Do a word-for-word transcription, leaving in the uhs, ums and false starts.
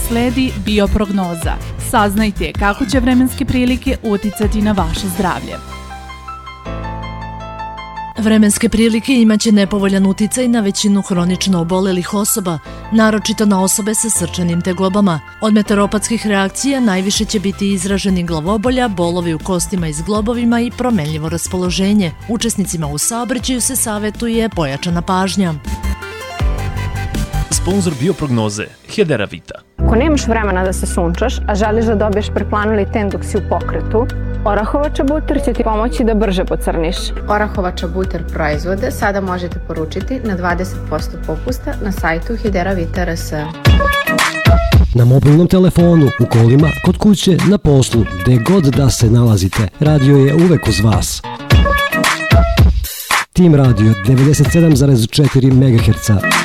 sledi bioprognoza. Saznajte kako će vremenske prilike uticati na vaše zdravlje. Vremenske prilike imaće nepovoljan uticaj na većinu hronično obolelih osoba, naročito na osobe sa srčanim tegobama. Od meteoropatskih reakcija najviše će biti izraženi glavobolja, bolovi u kostima i zglobovima i promenljivo raspoloženje. Učesnicima u saobraćaju se savjetuje pojačana pažnja. Sponzor bioprognoze Hedera Vita. Ako nemaš vremena da se sunčaš, a želiš da dobiješ preplanuli ten dok si u pokretu, Orahova čabuter će ti pomoći da brže pocrniš. Orahova čabuter proizvode sada možete poručiti na dvadeset posto popusta na sajtu hedera vita tačka r s. Na mobilnom telefonu, u kolima, kod kuće, na poslu, gde god da se nalazite, radio je uvek uz vas. Tim Radio devedeset sedam zarez četiri megaherca.